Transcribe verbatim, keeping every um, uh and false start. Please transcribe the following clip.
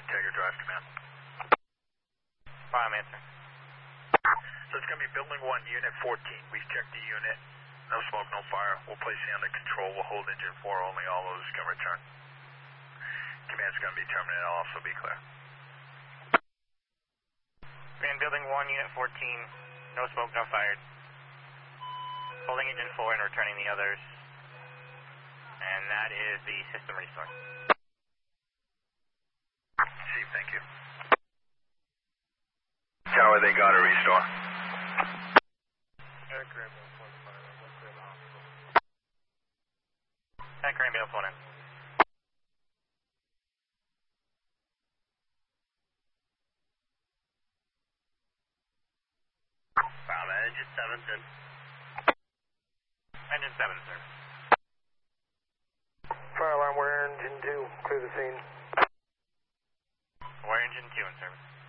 Tiger Drive, command. Fire, I'm answering. So it's going to be building one, unit fourteen. We've checked the unit. No smoke, no fire. We'll place you under control. We'll hold engine four only. All those can return. Command's going to be terminated. I'll also be clear. Command, building one, unit fourteen. No smoke, no fired. Holding engine four and returning the others. And that is the system restore. Chief, thank you. Tower, they got a restore. Eric Granville, one five, one clear the hospital. Eric Granville, phone in. Bravo, engine seven, sir. Engine seven, sir. Fire alarm, we're engine two. Clear the scene. We're engine two in service.